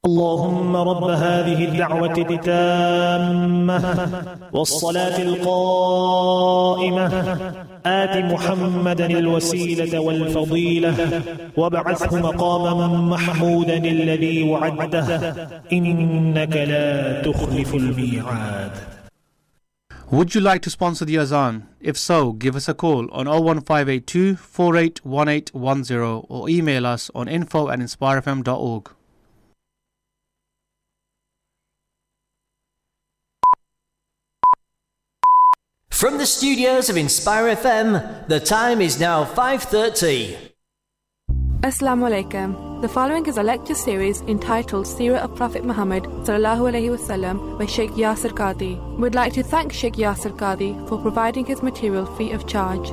اللهم رب هذه الدعوة التامة والصلاة القائمة آت محمدا الوسيلة والفضيلة وابعثه مقاما محمودا الذي وعدته إنك لا تخلف الميعاد. Would you like to sponsor the Azan? If so, give us a call on 01582 481810 or email us on info@inspirefm.org. From the studios of Inspire FM, the time is now 5:30. Assalamu alaikum. The following is a lecture series entitled Seerah of Prophet Muhammad sallallahu alaihi wasallam by Sheikh Yasir Qadhi. We'd like to thank Sheikh Yasir Qadhi for providing his material free of charge.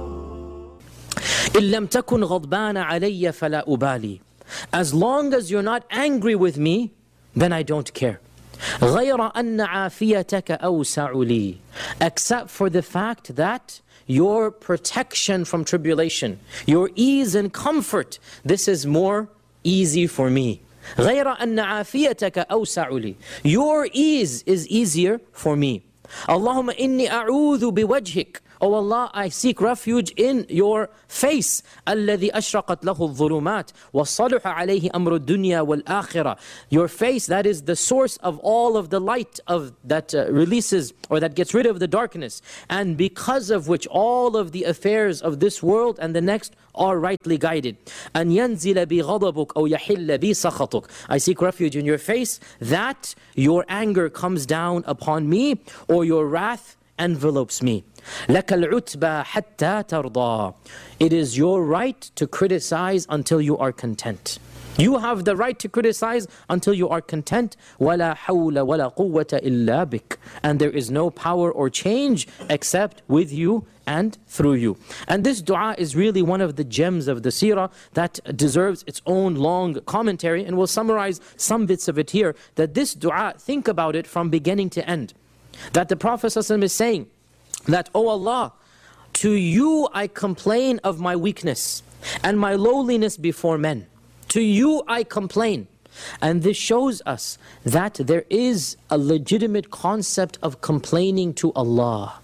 إن لم تكن غضبان علي فلا أبالي. As long as you're not angry with me, then I don't care. غير أن عافيتك أوسع لي. Except for the fact that your protection from tribulation, your ease and comfort, this is more easy for me. غير أن عافيتك أوسع لي. Your ease is easier for me. اللهم إني أعوذ بوجهك. Oh Allah, I seek refuge in your face. الذي أشرقت له الظلمات وصلح عليه أمر الدنيا والآخرة. Your face, that is the source of all of the light of that releases or that gets rid of the darkness, and because of which all of the affairs of this world and the next are rightly guided. أن ينزل بي غضبك أو يحل بي سخطك. I seek refuge in your face that your anger comes down upon me or your wrath envelopes me. لك العتبى حتى ترضى. It is your right to criticize until you are content. You have the right to criticize until you are content. ولا حول ولا قوة إلا بك. And there is no power or change except with you and through you. And this dua is really one of the gems of the seerah that deserves its own long commentary, and we'll summarize some bits of it here. That this dua, think about it from beginning to end. That the Prophet ﷺ is saying that, oh Allah, to you I complain of my weakness and my lowliness before men. To you I complain. And this shows us that there is a legitimate concept of complaining to Allah.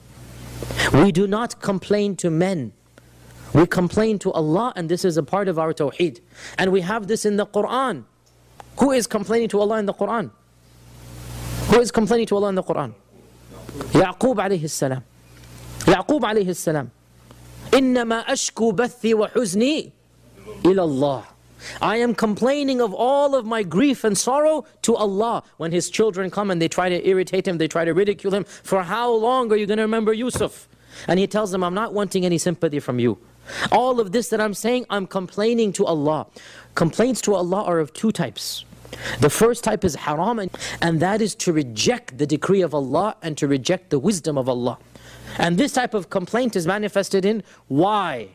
We do not complain to men. We complain to Allah, and this is a part of our tawheed. And we have this in the Quran. Who is complaining to Allah in the Quran? Who is complaining to Allah in the Quran? Yaqub alayhi salam. Yaqub alayhi salam. إِنَّمَا أَشْكُو بَثِّي وَحُزْنِي إِلَى اللَّهِ. I am complaining of all of my grief and sorrow to Allah. When his children come and they try to irritate him, they try to ridicule him, for how long are you going to remember Yusuf? And he tells them, I'm not wanting any sympathy from you. All of this that I'm saying, I'm complaining to Allah. Complaints to Allah are of two types. The first type is haram, and that is to reject the decree of Allah and to reject the wisdom of Allah. And this type of complaint is manifested in why?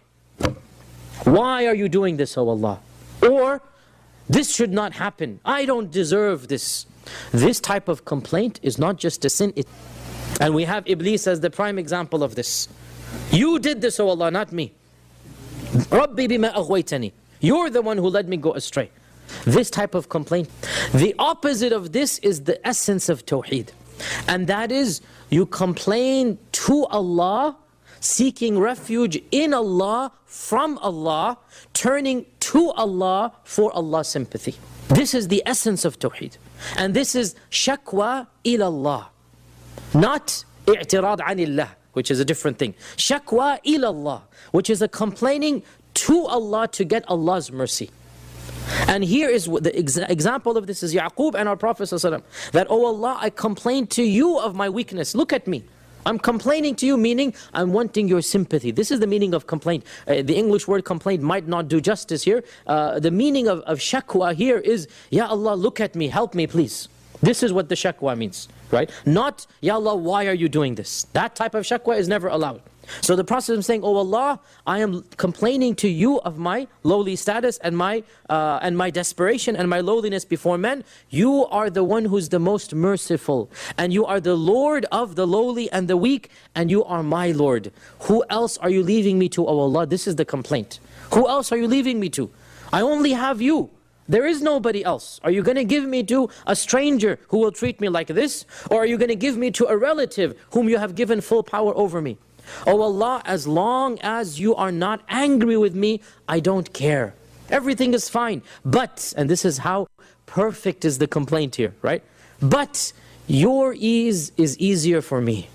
Why are you doing this, O Allah? Or, this should not happen. I don't deserve this. This type of complaint is not just a sin. And we have Iblis as the prime example of this. You did this, O Allah, not me. Rabbi bima aghwaytani. You're the one who led me go astray. This type of complaint. The opposite of this is the essence of Tawheed. And that is, you complain to Allah, seeking refuge in Allah, from Allah, turning to Allah for Allah's sympathy. This is the essence of Tawheed. And this is shakwa ilallah. Not i'tirad anillah, which is a different thing. Shakwa ilallah, which is a complaining to Allah to get Allah's mercy. And here is the example of this is Yaqub and our Prophet ﷺ, that, oh Allah, I complain to you of my weakness. Look at me. I'm complaining to you, meaning I'm wanting your sympathy. This is the meaning of complaint. The English word complaint might not do justice here. The meaning of shakwa here is, Ya Allah, look at me, help me please. This is what the shakwa means, right? Not, Ya Allah, why are you doing this? That type of shakwa is never allowed. So the Prophet is saying, oh Allah, I am complaining to you of my lowly status and my desperation and my lowliness before men. You are the one who's the most merciful, and you are the Lord of the lowly and the weak, and you are my Lord. Who else are you leaving me to, oh Allah? This is the complaint. Who else are you leaving me to? I only have you. There is nobody else. Are you going to give me to a stranger who will treat me like this? Or are you going to give me to a relative whom you have given full power over me? Oh Allah, as long as you are not angry with me, I don't care. Everything is fine. But, and this is how perfect is the complaint here, right? But your ease is easier for me.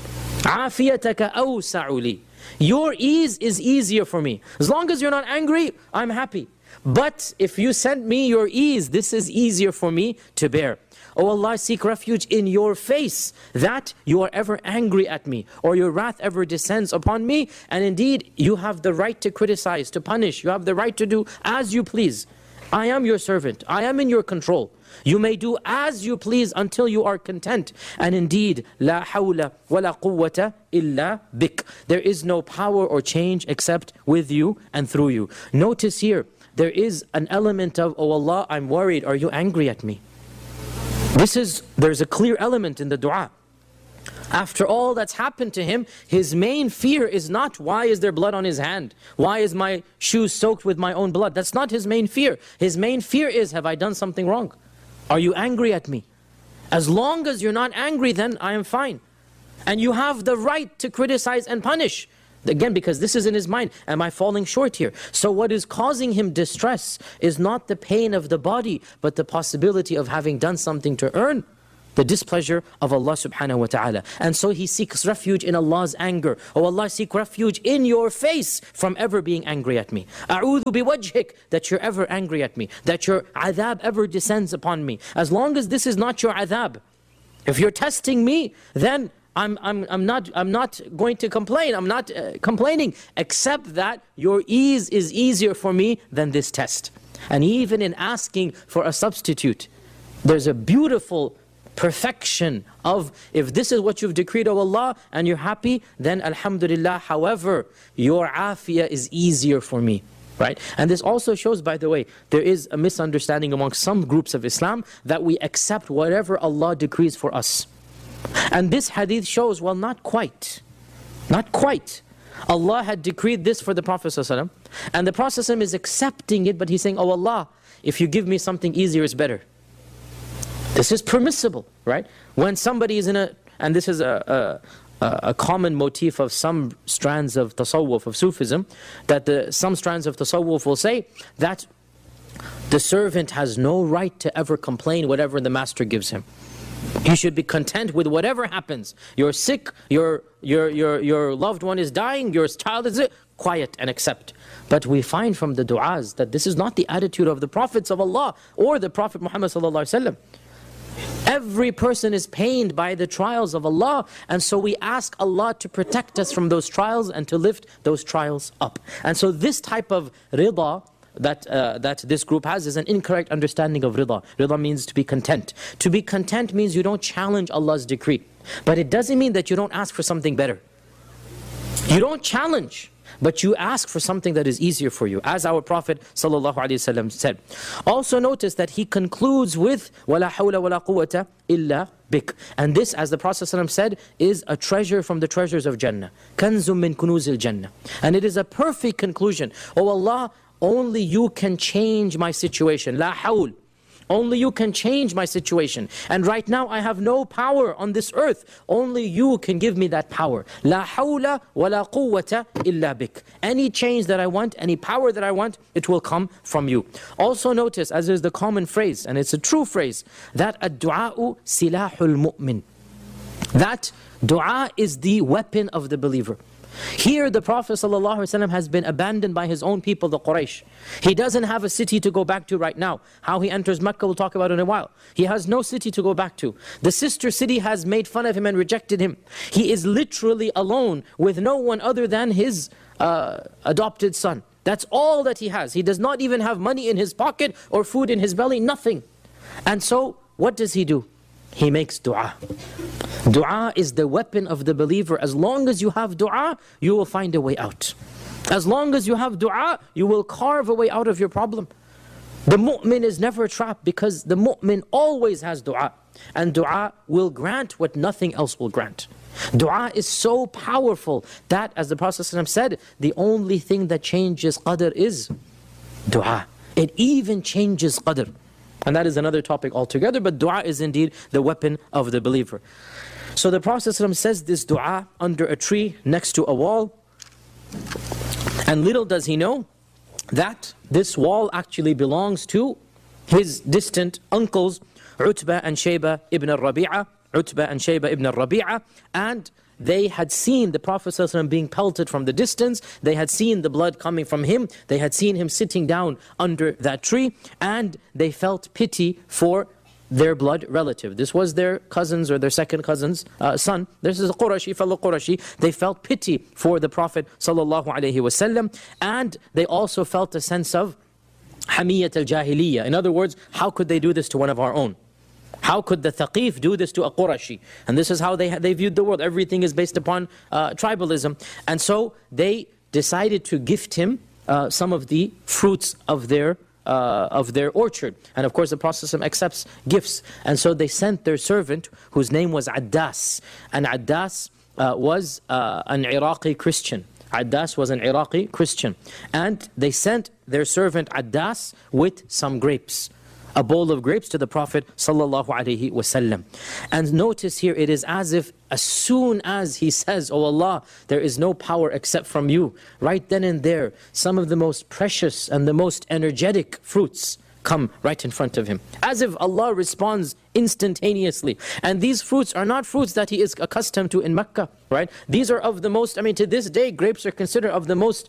عافيتك أوسع لي. Your ease is easier for me. As long as you're not angry, I'm happy. But if you send me your ease, this is easier for me to bear. Oh Allah, I seek refuge in your face, that you are ever angry at me, or your wrath ever descends upon me. And indeed, you have the right to criticize, to punish. You have the right to do as you please. I am your servant. I am in your control. You may do as you please until you are content. And indeed, لا حول ولا قوة إلا بك. There is no power or change except with you and through you. Notice here, there is an element of, oh Allah, I'm worried. Are you angry at me? There's a clear element in the dua. After all that's happened to him, his main fear is not, why is there blood on his hand? Why is my shoe soaked with my own blood? That's not his main fear. His main fear is, have I done something wrong? Are you angry at me? As long as you're not angry, then I am fine. And you have the right to criticize and punish. Again, because this is in his mind, am I falling short here? So what is causing him distress is not the pain of the body, but the possibility of having done something to earn the displeasure of Allah subhanahu wa ta'ala. And so he seeks refuge in Allah's anger. Oh Allah, I seek refuge in your face from ever being angry at me. A'udhu biwajhik, that you're ever angry at me, that your adhab ever descends upon me. As long as this is not your adhab, if you're testing me, then I'm not going to complain. I'm not complaining, except that your ease is easier for me than this test. And even in asking for a substitute, there's a beautiful perfection of, if this is what you've decreed, O Allah, and you're happy, then alhamdulillah. However, your afiyah is easier for me. Right? And this also shows, by the way, there is a misunderstanding among some groups of Islam that we accept whatever Allah decrees for us. And this hadith shows, well, not quite. Not quite. Allah had decreed this for the Prophet ﷺ, and the Prophet ﷺ is accepting it, but he's saying, oh Allah, if you give me something easier, it's better. This is permissible, right? When somebody is in a, and this is a common motif of some strands of tasawwuf, of Sufism, that some strands of tasawwuf will say that the servant has no right to ever complain whatever the master gives him. He should be content with whatever happens. You're sick, your loved one is dying, your child is sick, quiet and accept. But we find from the du'as that this is not the attitude of the prophets of Allah or the Prophet Muhammad sallallahu alaihi wasallam. Every person is pained by the trials of Allah, and so we ask Allah to protect us from those trials and to lift those trials up. And so this type of rida that this group has is an incorrect understanding of rida. Rida means to be content. To be content means you don't challenge Allah's decree. But it doesn't mean that you don't ask for something better. You don't challenge, but you ask for something that is easier for you, as our Prophet ﷺ said. Also notice that he concludes with وَلَا حَوْلَ وَلَا قُوَّةَ إِلَّا بِكَ. And this, as the Prophet ﷺ said, is a treasure from the treasures of Jannah. كَنْزٌ مِّن كُنُوزِ الْجَنَّةِ. And it is a perfect conclusion. Oh Allah, only you can change my situation. La hawl. Only you can change my situation. And right now I have no power on this earth. Only you can give me that power. La hawla wa la quwwata illa bik. Any change that I want, any power that I want, it will come from you. Also notice, as is the common phrase, and it's a true phrase, that ad-du'a'u silahul mu'min. That dua is the weapon of the believer. Here the Prophet ﷺ has been abandoned by his own people, the Quraysh. He doesn't have a city to go back to right now. How he enters Mecca we'll talk about in a while. He has no city to go back to. The sister city has made fun of him and rejected him. He is literally alone with no one other than his adopted son. That's all that he has. He does not even have money in his pocket or food in his belly, nothing. And so what does he do? He makes dua. Dua is the weapon of the believer. As long as you have dua, you will find a way out. As long as you have dua, you will carve a way out of your problem. The mu'min is never trapped because the mu'min always has dua. And dua will grant what nothing else will grant. Dua is so powerful that, as the Prophet ﷺ said, the only thing that changes qadr is dua. It even changes qadr. And that is another topic altogether, but dua is indeed the weapon of the believer. So the Prophet ﷺ says this dua under a tree next to a wall, and little does he know that this wall actually belongs to his distant uncles, Utbah and Shayba ibn al-Rabi'a, and they had seen the Prophet ﷺ being pelted from the distance, they had seen the blood coming from him, they had seen him sitting down under that tree, and they felt pity for their blood relative. This was their cousin's or their second cousin's son. This is a Qurashi, fellow Qurashi. They felt pity for the Prophet ﷺ, and they also felt a sense of hamiyat al-jahiliyyah. In other words, how could they do this to one of our own? How could the Thaqif do this to a Qurashi? And this is how they viewed the world. Everything is based upon tribalism. And so they decided to gift him some of the fruits of their orchard. And of course the Prophet accepts gifts. And so they sent their servant, whose name was Addas. And Addas was an Iraqi Christian. Addas was an Iraqi Christian. And they sent their servant Addas with some grapes. A bowl of grapes to the Prophet ﷺ. And notice here, it is as if as soon as he says, "Oh Allah, there is no power except from you," right then and there, some of the most precious and the most energetic fruits come right in front of him. As if Allah responds instantaneously. And these fruits are not fruits that he is accustomed to in Mecca, right? These are of the most, to this day, grapes are considered of the most,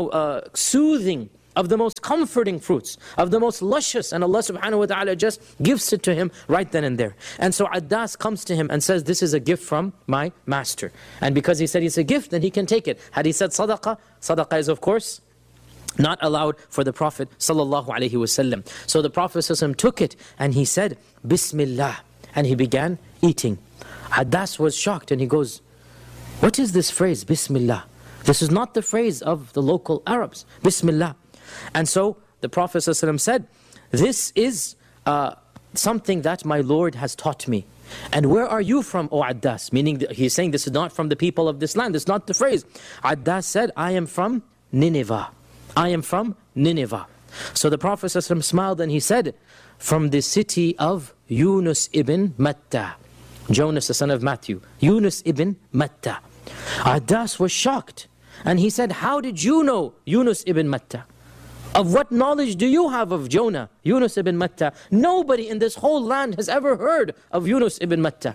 soothing, of the most comforting fruits, of the most luscious, and Allah subhanahu wa ta'ala just gives it to him right then and there. And so Addas comes to him and says, "This is a gift from my master." And because he said it's a gift, then he can take it. Had he said sadaqah, sadaqah is of course not allowed for the Prophet sallallahu alaihi wasallam. So the Prophet sallallahu took it and he said, "Bismillah," and he began eating. Addas was shocked and he goes, "What is this phrase, Bismillah? This is not the phrase of the local Arabs, Bismillah." And so the Prophet ﷺ said, "This is something that my Lord has taught me. And where are you from, O Addas?" Meaning he's saying this is not from the people of this land, this is not the phrase. Addas said, "I am from Nineveh. I am from Nineveh." So the Prophet ﷺ smiled and he said, "From the city of Yunus ibn Matta." Jonas, the son of Matthew. Yunus ibn Matta. Addas was shocked. And he said, "How did you know Yunus ibn Matta? Of what knowledge do you have of Jonah, Yunus ibn Matta? Nobody in this whole land has ever heard of Yunus ibn Matta."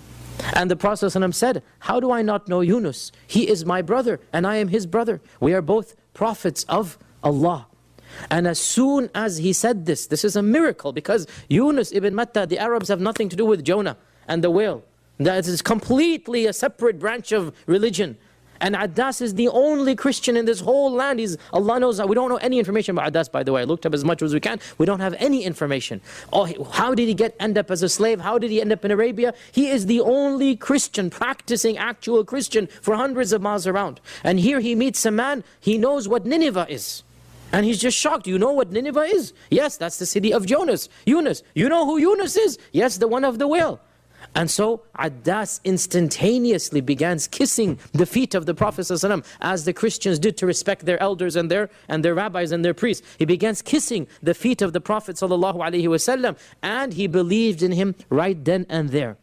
And the Prophet ﷺ said, "How do I not know Yunus? He is my brother and I am his brother. We are both prophets of Allah." And as soon as he said this is a miracle, because Yunus ibn Matta, the Arabs have nothing to do with Jonah and the whale. That is completely a separate branch of religion. And Addas is the only Christian in this whole land. Allah knows, we don't know any information about Addas, by the way. I looked up as much as we can. We don't have any information. Oh, how did he end up as a slave? How did he end up in Arabia? He is the only Christian, practicing actual Christian for hundreds of miles around. And here he meets a man, he knows what Nineveh is. And he's just shocked. "You know what Nineveh is?" "Yes, that's the city of Yunus." "Yunus, you know who Yunus is?" "Yes, the one of the whale." And so Addas instantaneously begins kissing the feet of the Prophet ﷺ, as the Christians did to respect their elders and their rabbis and their priests. He begins kissing the feet of the Prophet ﷺ, and he believed in him right then and there.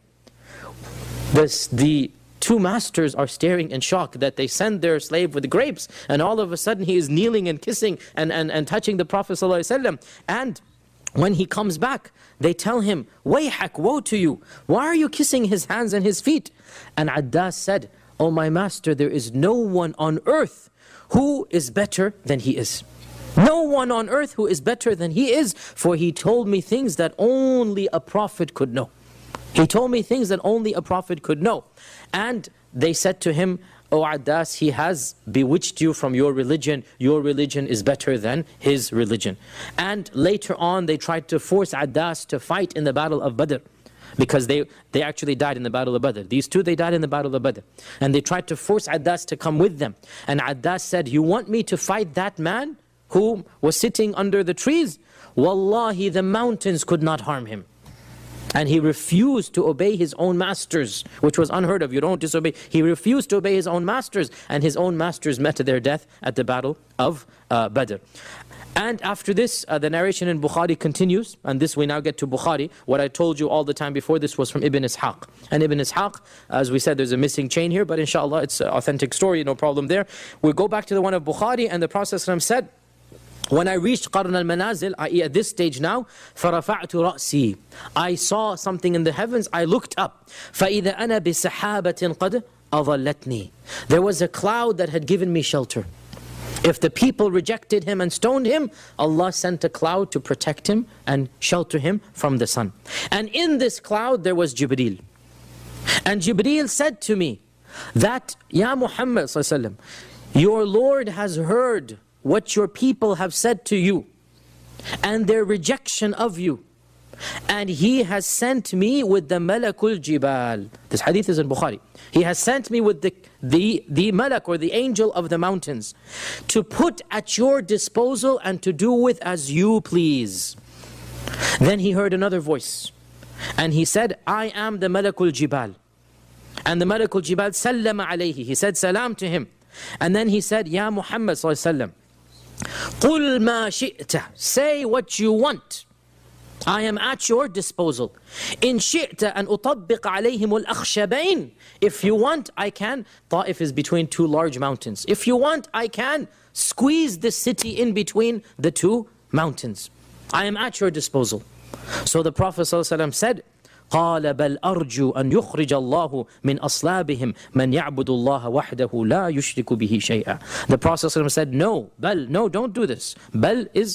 The two masters are staring in shock that they send their slave with grapes, and all of a sudden he is kneeling and kissing and touching the Prophet ﷺ. And when he comes back, they tell him, "Wayhak, woe to you. Why are you kissing his hands and his feet?" And Addas said, "Oh my master, there is no one on earth who is better than he is. No one on earth who is better than he is, for he told me things that only a prophet could know." He told me things that only a prophet could know. And they said to him, "O Addas, he has bewitched you from your religion. Your religion is better than his religion." And later on, they tried to force Addas to fight in the battle of Badr, because they actually died in the battle of Badr. These two, they died in the battle of Badr. And they tried to force Addas to come with them. And Addas said, "You want me to fight that man who was sitting under the trees? Wallahi, the mountains could not harm him." And he refused to obey his own masters, which was unheard of. You don't disobey. He refused to obey his own masters, and his own masters met their death at the battle of Badr. And after this, the narration in Bukhari continues, and this we now get to Bukhari. What I told you all the time before this was from Ibn Ishaq. And Ibn Ishaq, as we said, there's a missing chain here, but inshallah it's an authentic story, no problem there. We go back to the one of Bukhari, and the Prophet said, when I reached Qarn al-Manazil, i.e. at this stage now, فَرَفَعْتُ رَأْسِي, I saw something in the heavens, I looked up. فَإِذَا أَنَا بِسَحَابَةٍ قَدْ أَظَلَّتْنِي, there was a cloud that had given me shelter. If the people rejected him and stoned him, Allah sent a cloud to protect him and shelter him from the sun. And in this cloud there was Jibreel. And Jibreel said to me that, Ya Muhammad sallallahu alaihi wasallam, your Lord has heard what your people have said to you and their rejection of you. And He has sent me with the Malakul Jibal. This hadith is in Bukhari. He has sent me with the Malak, or the angel of the mountains, to put at your disposal and to do with as you please. Then he heard another voice, and he said, I am the Malakul Jibal. And the Malakul Jibal sallama alayhi, he said salam to him. And then he said, Ya Muhammad sallallahu alaihi wasallam, qul ma shi'ta, say what you want. I am at your disposal. In shi'ta an utabbiq alayhim al-akhshabain. If you want, I can. Ta'if is between two large mountains. If you want, I can squeeze the city in between the two mountains. I am at your disposal. So the Prophet ﷺ said, قال بل أرجو أن يخرج الله من أصلابهم من يعبد الله وحده لا يشرك به شيئا. The Prophet ﷺ said, no, don't do this. Bal is